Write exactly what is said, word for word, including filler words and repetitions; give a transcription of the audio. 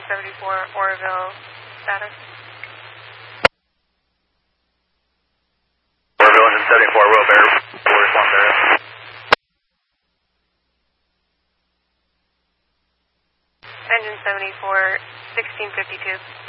seventy-four, Oroville, status. Oroville, engine seventy-four, Will Bear, full response area. Engine seventy-four, sixteen fifty-two.